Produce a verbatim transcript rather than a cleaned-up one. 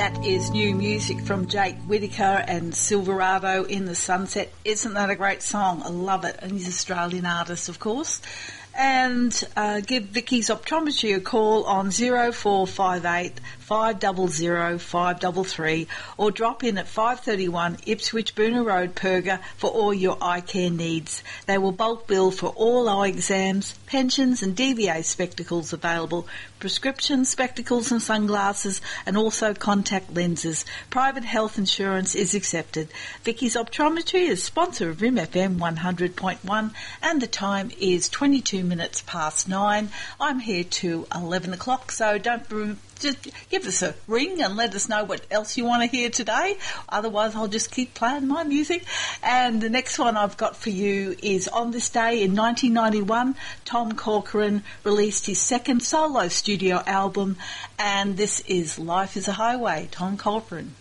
That is new music from Jake Whittaker and Silverado in the Sunset. Isn't that a great song? I love it. And he's an Australian artist, of course. And uh, give Vicky's Optometry a call on zero four five eight, five zero zero, five three three or drop in at five thirty-one Ipswich Boonah Road, Perga for all your eye care needs. They will bulk bill for all eye exams, pensions and D V A spectacles available, prescription spectacles and sunglasses, and also contact lenses. Private health insurance is accepted. Vicky's Optometry is sponsor of R I M F M one hundred point one and the time is twenty-two minutes past nine. I'm here to eleven o'clock, so don't just give us a ring and let us know what else you want to hear today. Otherwise, I'll just keep playing my music. And the next one I've got for you is on this day in nineteen ninety-one, Tom Corcoran released his second solo studio album, and this is Life is a Highway, Tom Corcoran.